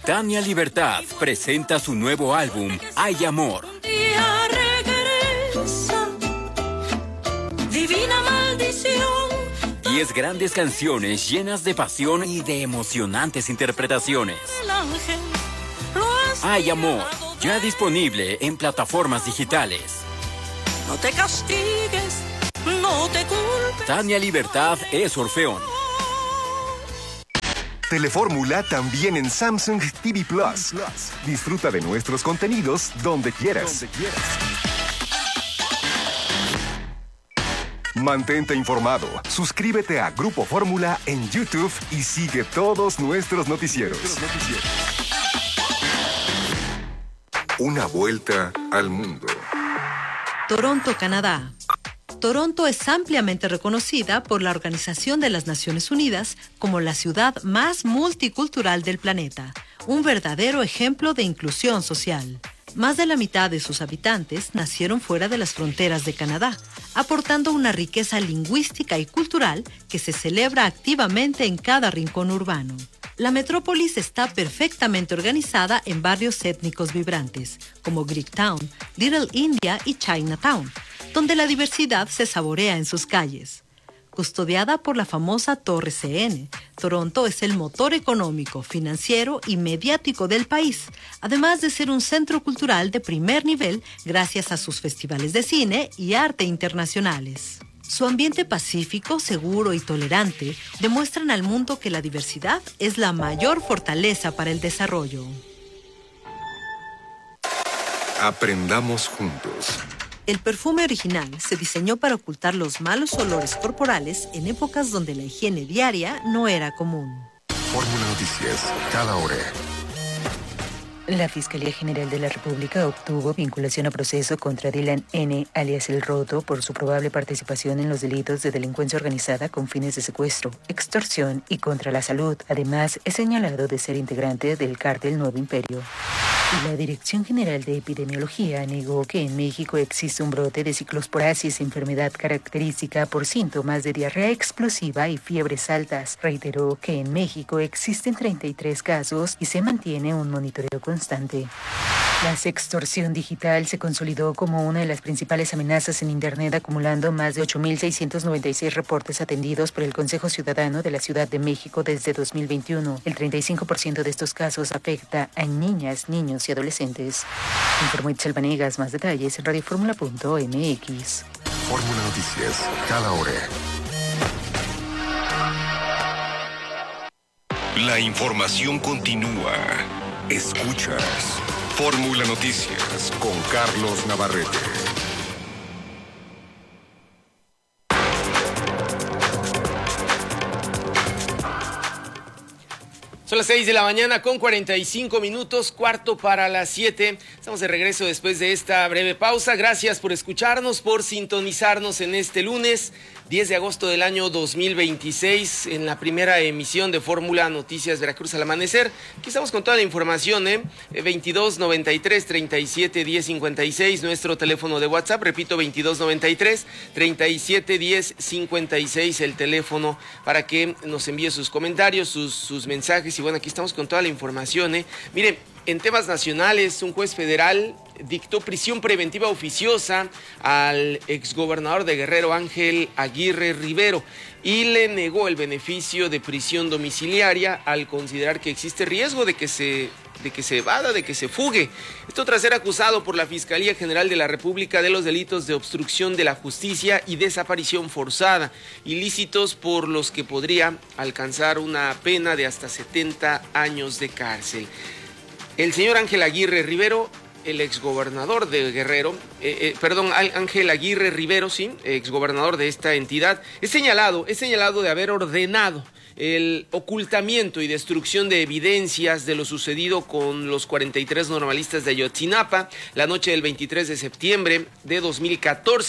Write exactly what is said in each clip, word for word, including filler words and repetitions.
Tania Libertad presenta su nuevo álbum, Hay Amor. Divina maldición. Diez grandes canciones llenas de pasión y de emocionantes interpretaciones. Hay Amor, ya disponible en plataformas digitales. No te castigues, no te culpes. Tania Libertad es Orfeón. Telefórmula también en Samsung T V Plus. Disfruta de nuestros contenidos donde quieras. Donde quieras. Mantente informado. Suscríbete a Grupo Fórmula en YouTube y sigue todos nuestros noticieros. Una vuelta al mundo. Toronto, Canadá. Toronto es ampliamente reconocida por la Organización de las Naciones Unidas como la ciudad más multicultural del planeta, un verdadero ejemplo de inclusión social. Más de la mitad de sus habitantes nacieron fuera de las fronteras de Canadá, aportando una riqueza lingüística y cultural que se celebra activamente en cada rincón urbano. La metrópolis está perfectamente organizada en barrios étnicos vibrantes, como Greektown, Little India y Chinatown, donde la diversidad se saborea en sus calles. Custodiada por la famosa Torre C N, Toronto es el motor económico, financiero y mediático del país, además de ser un centro cultural de primer nivel gracias a sus festivales de cine y arte internacionales. Su ambiente pacífico, seguro y tolerante demuestran al mundo que la diversidad es la mayor fortaleza para el desarrollo. Aprendamos juntos. El perfume original se diseñó para ocultar los malos olores corporales en épocas donde la higiene diaria no era común. Fórmula Noticias, cada hora. La Fiscalía General de la República obtuvo vinculación a proceso contra Dylan N., alias El Roto, por su probable participación en los delitos de delincuencia organizada con fines de secuestro, extorsión y contra la salud. Además, es señalado de ser integrante del cártel Nuevo Imperio. La Dirección General de Epidemiología negó que en México existe un brote de ciclosporasis, enfermedad característica por síntomas de diarrea explosiva y fiebres altas. Reiteró que en México existen treinta y tres casos y se mantiene un monitoreo constante. La sextorsión digital se consolidó como una de las principales amenazas en Internet, acumulando más de ocho mil seiscientos noventa y seis reportes atendidos por el Consejo Ciudadano de la Ciudad de México desde dos mil veintiuno. El treinta y cinco por ciento de estos casos afecta a niñas, niños y adolescentes. Informó Itzel Vanegas. Más detalles en radioformula punto m x. Fórmula Noticias, cada hora. La información continúa. Escuchas Fórmula Noticias con Carlos Navarrete. Son las seis de la mañana con cuarenta y cinco minutos, cuarto para las siete. Estamos de regreso después de esta breve pausa. Gracias por escucharnos, por sintonizarnos en este lunes diez de agosto del año dos mil veintiséis, en la primera emisión de Fórmula Noticias Veracruz al amanecer. Aquí estamos con toda la información, ¿eh? veintidós noventa y tres, treinta y siete, diez cincuenta y seis, nuestro teléfono de WhatsApp, repito, veintidós noventa y tres, treinta y siete, diez cincuenta y seis, el teléfono para que nos envíe sus comentarios, sus, sus mensajes. Y bueno, aquí estamos con toda la información, ¿eh? Miren, en temas nacionales, un juez federal dictó prisión preventiva oficiosa al exgobernador de Guerrero, Ángel Aguirre Rivero, y le negó el beneficio de prisión domiciliaria al considerar que existe riesgo de que se, de que se evada, de que se fugue. Esto tras ser acusado por la Fiscalía General de la República de los delitos de obstrucción de la justicia y desaparición forzada, ilícitos por los que podría alcanzar una pena de hasta setenta años de cárcel. El señor Ángel Aguirre Rivero, el exgobernador de Guerrero, eh, eh, perdón, Ángel Aguirre Rivero, sí, exgobernador de esta entidad, es señalado, es señalado de haber ordenado el ocultamiento y destrucción de evidencias de lo sucedido con los cuarenta y tres normalistas de Ayotzinapa la noche del veintitrés de septiembre de dos mil catorce.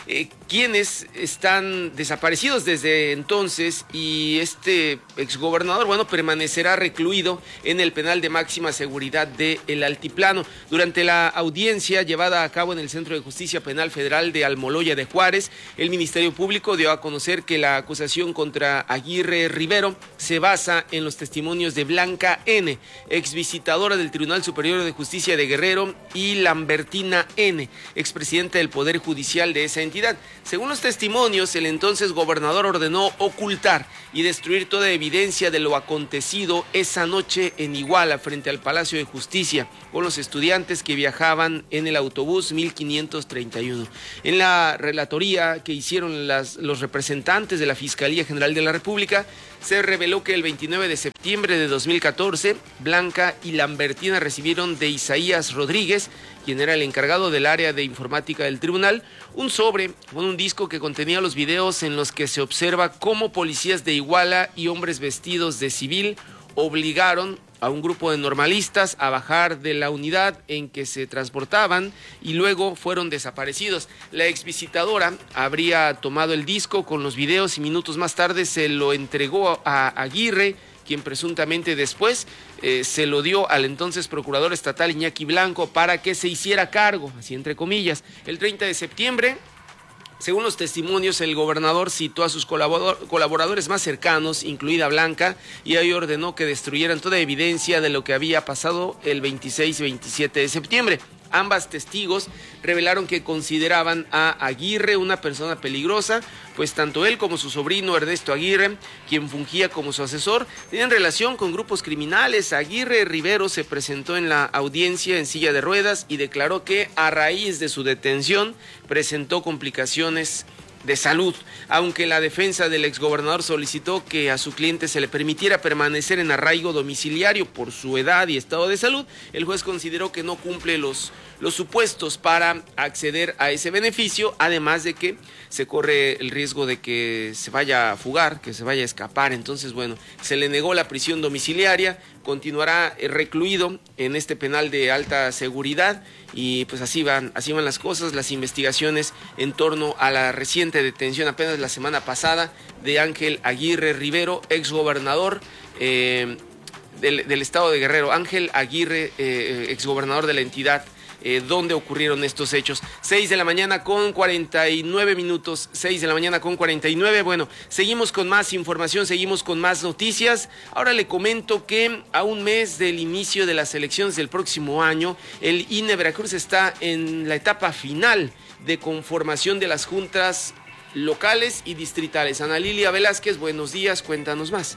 eh, quienes están desaparecidos desde entonces, y este exgobernador, bueno, permanecerá recluido en el penal de máxima seguridad de El Altiplano. Durante la audiencia llevada a cabo en el Centro de Justicia Penal Federal de Almoloya de Juárez, el Ministerio Público dio a conocer que la acusación contra Aguirre Rivero se basa en los testimonios de Blanca N., exvisitadora del Tribunal Superior de Justicia de Guerrero, y Lambertina N., expresidenta del Poder Judicial de esa entidad. Según los testimonios, el entonces gobernador ordenó ocultar y destruir toda evidencia de lo acontecido esa noche en Iguala, frente al Palacio de Justicia, con los estudiantes que viajaban en el autobús mil quinientos treinta y uno. En la relatoría que hicieron las, los representantes de la Fiscalía General de la República, se reveló que el veintinueve de septiembre de dos mil catorce, Blanca y Lambertina recibieron de Isaías Rodríguez, quien era el encargado del área de informática del tribunal, un sobre con un disco que contenía los videos en los que se observa cómo policías de Iguala y hombres vestidos de civil obligaron a un grupo de normalistas a bajar de la unidad en que se transportaban y luego fueron desaparecidos. La exvisitadora habría tomado el disco con los videos y minutos más tarde se lo entregó a Aguirre, quien presuntamente después eh, se lo dio al entonces procurador estatal Iñaki Blanco para que se hiciera cargo, así entre comillas. El treinta de septiembre, según los testimonios, el gobernador citó a sus colaborador, colaboradores más cercanos, incluida Blanca, y ahí ordenó que destruyeran toda evidencia de lo que había pasado el veintiséis y veintisiete de septiembre. Ambas testigos revelaron que consideraban a Aguirre una persona peligrosa, pues tanto él como su sobrino Ernesto Aguirre, quien fungía como su asesor, tenían relación con grupos criminales. Aguirre Rivero se presentó en la audiencia en silla de ruedas y declaró que a raíz de su detención presentó complicaciones de salud, aunque la defensa del exgobernador solicitó que a su cliente se le permitiera permanecer en arraigo domiciliario por su edad y estado de salud. El juez consideró que no cumple los, los supuestos para acceder a ese beneficio, además de que se corre el riesgo de que se vaya a fugar, que se vaya a escapar. Entonces, bueno, se le negó la prisión domiciliaria, continuará recluido en este penal de alta seguridad y pues así van, así van las cosas, las investigaciones en torno a la reciente detención apenas la semana pasada de Ángel Aguirre Rivero, exgobernador eh, del, del estado de Guerrero. Ángel Aguirre, eh, exgobernador de la entidad Eh, donde ocurrieron estos hechos. seis de la mañana con cuarenta y nueve minutos, seis de la mañana con cuarenta y nueve. Bueno, seguimos con más información, seguimos con más noticias. Ahora le comento que a un mes del inicio de las elecciones del próximo año, el I N E Veracruz está en la etapa final de conformación de las juntas locales y distritales. Ana Lilia Velázquez, buenos días, cuéntanos más.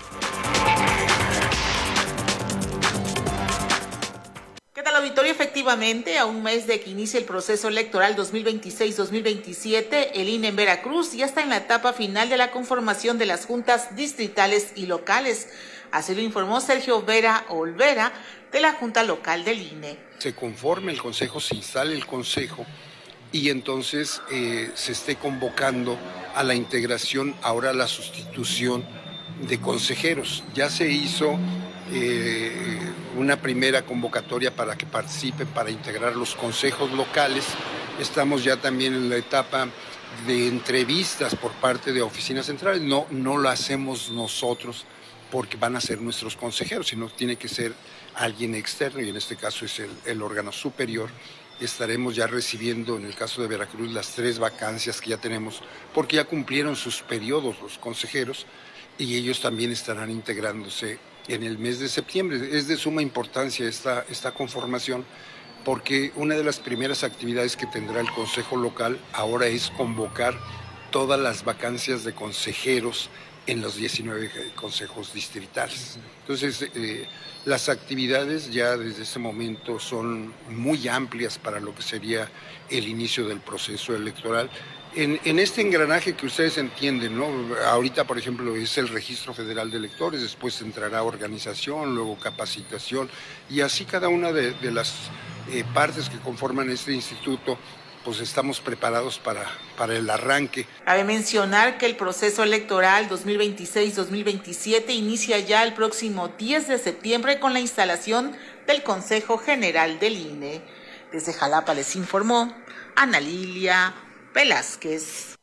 ¿Qué tal, auditorio? Efectivamente, a un mes de que inicie el proceso electoral dos mil veintiséis dos mil veintisiete, el I N E en Veracruz ya está en la etapa final de la conformación de las juntas distritales y locales. Así lo informó Sergio Vera Olvera, de la Junta Local del I N E. Se conforme el Consejo, se instale el Consejo y entonces eh, se esté convocando a la integración, ahora la sustitución de consejeros. Ya se hizo eh, una primera convocatoria para que participen, para integrar los consejos locales. Estamos ya también en la etapa de entrevistas por parte de oficinas centrales. No, no lo hacemos nosotros porque van a ser nuestros consejeros, sino tiene que ser alguien externo, y en este caso es el, el órgano superior. Estaremos ya recibiendo, en el caso de Veracruz, las tres vacancias que ya tenemos, porque ya cumplieron sus periodos los consejeros, y ellos también estarán integrándose en el mes de septiembre. Es de suma importancia esta, esta conformación, porque una de las primeras actividades que tendrá el Consejo Local ahora es convocar todas las vacancias de consejeros en los diecinueve consejos distritales. Entonces, eh, las actividades ya desde ese momento son muy amplias para lo que sería el inicio del proceso electoral. En, en este engranaje que ustedes entienden, ¿no? Ahorita, por ejemplo, es el Registro Federal de Electores, después entrará organización, luego capacitación, y así cada una de, de las eh, partes que conforman este instituto, pues estamos preparados para, para el arranque. Cabe mencionar que el proceso electoral dos mil veintiséis dos mil veintisiete inicia ya el próximo diez de septiembre con la instalación del Consejo General del I N E. Desde Jalapa les informó Ana Lilia Velázquez.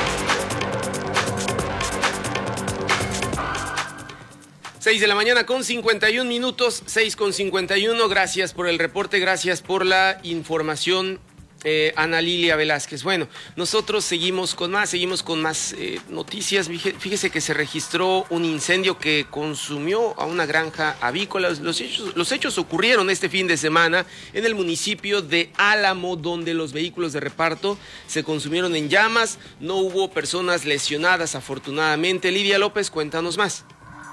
seis de la mañana con cincuenta y un minutos, seis con cincuenta y uno. Gracias por el reporte, gracias por la información, eh, Ana Lilia Velázquez. Bueno, nosotros seguimos con más, seguimos con más eh, noticias. Fíjese que se registró un incendio que consumió a una granja avícola. Los hechos, los hechos ocurrieron este fin de semana en el municipio de Álamo, donde los vehículos de reparto se consumieron en llamas. No hubo personas lesionadas, afortunadamente. Lidia López, cuéntanos más.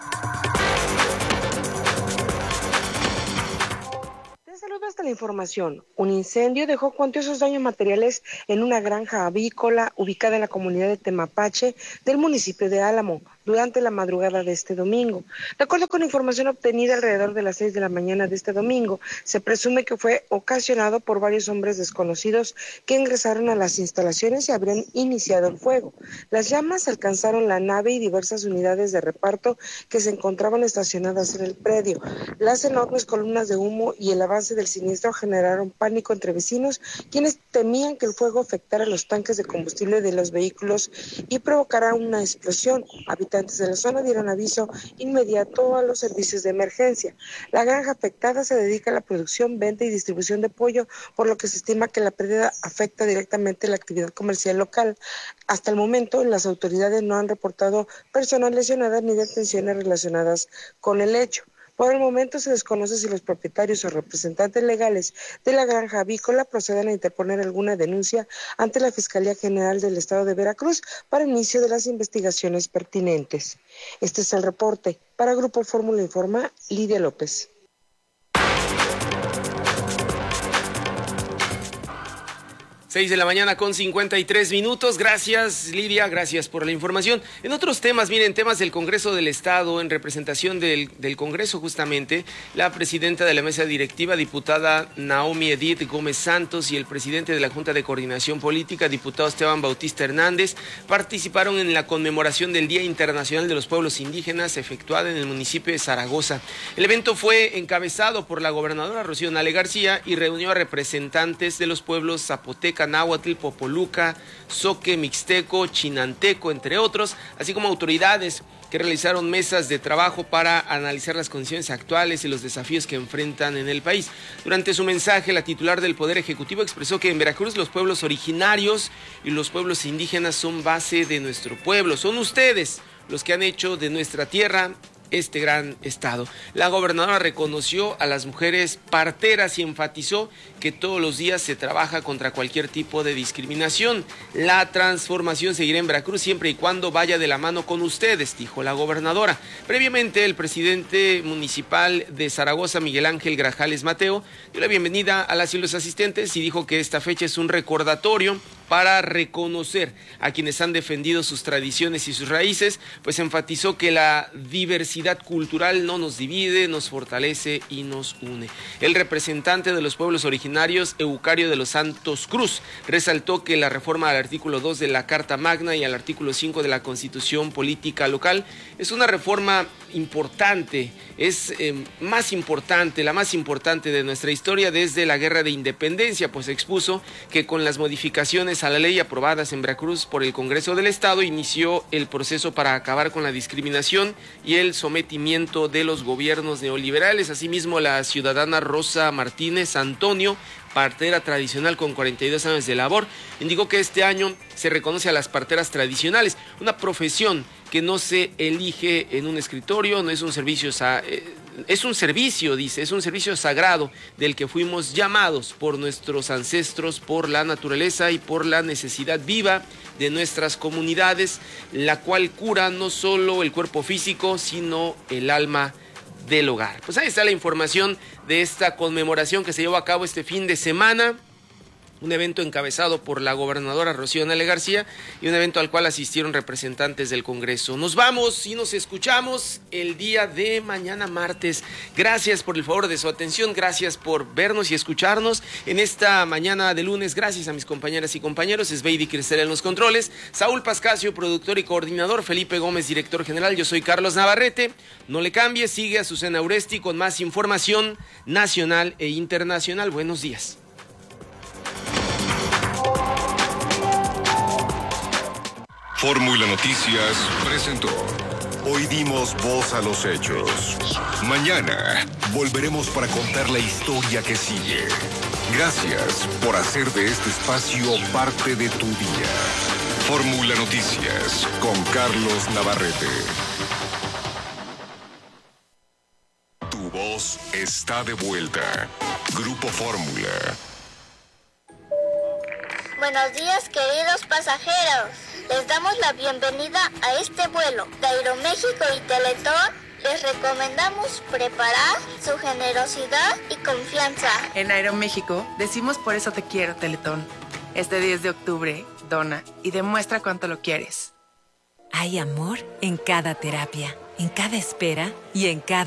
Hasta la información, un incendio dejó cuantiosos daños materiales en una granja avícola ubicada en la comunidad de Temapache del municipio de Álamo durante la madrugada de este domingo. De acuerdo con información obtenida alrededor de las seis de la mañana de este domingo, se presume que fue ocasionado por varios hombres desconocidos que ingresaron a las instalaciones y habrían iniciado el fuego. Las llamas alcanzaron la nave y diversas unidades de reparto que se encontraban estacionadas en el predio. Las enormes columnas de humo y el avance del siniestro generaron pánico entre vecinos, quienes temían que el fuego afectara los tanques de combustible de los vehículos y provocara una explosión. Habitantes de la zona dieron aviso inmediato a los servicios de emergencia. La granja afectada se dedica a la producción, venta y distribución de pollo, por lo que se estima que la pérdida afecta directamente la actividad comercial local. Hasta el momento, las autoridades no han reportado personas lesionadas ni detenciones relacionadas con el hecho. Por el momento se desconoce si los propietarios o representantes legales de la granja avícola procedan a interponer alguna denuncia ante la Fiscalía General del Estado de Veracruz para inicio de las investigaciones pertinentes. Este es el reporte. Para Grupo Fórmula Informa, Lidia López. seis de la mañana con cincuenta y tres minutos. Gracias, Lidia, gracias por la información. En otros temas, miren, temas del Congreso del Estado, en representación del, del Congreso justamente, la presidenta de la mesa directiva, diputada Naomi Edith Gómez Santos, y el presidente de la Junta de Coordinación Política, diputado Esteban Bautista Hernández, participaron en la conmemoración del Día Internacional de los Pueblos Indígenas, efectuada en el municipio de Zaragoza. El evento fue encabezado por la gobernadora Rocío Nale García y reunió a representantes de los pueblos zapoteca, náhuatl, popoluca, zoque, mixteco, chinanteco, entre otros, así como autoridades que realizaron mesas de trabajo para analizar las condiciones actuales y los desafíos que enfrentan en el país. Durante su mensaje, la titular del Poder Ejecutivo expresó que en Veracruz los pueblos originarios y los pueblos indígenas son base de nuestro pueblo. Son ustedes los que han hecho de nuestra tierra este gran estado. La gobernadora reconoció a las mujeres parteras y enfatizó que todos los días se trabaja contra cualquier tipo de discriminación. La transformación seguirá en Veracruz siempre y cuando vaya de la mano con ustedes, dijo la gobernadora. Previamente, el presidente municipal de Zaragoza, Miguel Ángel Grajales Mateo, dio la bienvenida a las y los asistentes y dijo que esta fecha es un recordatorio para reconocer a quienes han defendido sus tradiciones y sus raíces, pues enfatizó que la diversidad cultural no nos divide, nos fortalece y nos une. El representante de los pueblos originarios, Eucario de los Santos Cruz, resaltó que la reforma al artículo dos de la Carta Magna y al artículo cinco de la Constitución Política Local es una reforma importante, es eh, más importante, la más importante de nuestra historia desde la Guerra de Independencia, pues expuso que con las modificaciones a la ley aprobadas en Veracruz por el Congreso del Estado inició el proceso para acabar con la discriminación y el sometimiento de los gobiernos neoliberales. Asimismo, la ciudadana Rosa Martínez Antonio, partera tradicional con cuarenta y dos años de labor, indicó que este año se reconoce a las parteras tradicionales, una profesión que no se elige en un escritorio, no es un servicio, es un servicio, dice, es un servicio sagrado del que fuimos llamados por nuestros ancestros, por la naturaleza y por la necesidad viva de nuestras comunidades, la cual cura no solo el cuerpo físico, sino el alma del hogar. Pues ahí está la información de esta conmemoración que se llevó a cabo este fin de semana. Un evento encabezado por la gobernadora Rocío Nale García y un evento al cual asistieron representantes del Congreso. Nos vamos y nos escuchamos el día de mañana martes. Gracias por el favor de su atención, gracias por vernos y escucharnos en esta mañana de lunes. Gracias a mis compañeras y compañeros, Esbeidi Cristel en los controles, Saúl Pascasio, productor y coordinador, Felipe Gómez, director general. Yo soy Carlos Navarrete. No le cambie, sigue a Susana Uresti con más información nacional e internacional. Buenos días. Fórmula Noticias presentó. Hoy dimos voz a los hechos. Mañana volveremos para contar la historia que sigue. Gracias por hacer de este espacio parte de tu día. Fórmula Noticias con Carlos Navarrete. Tu voz está de vuelta. Grupo Fórmula. Buenos días, queridos pasajeros. Les damos la bienvenida a este vuelo de Aeroméxico y Teletón. Les recomendamos preparar su generosidad y confianza. En Aeroméxico decimos por eso te quiero, Teletón. Este diez de octubre, dona y demuestra cuánto lo quieres. Hay amor en cada terapia, en cada espera y en cada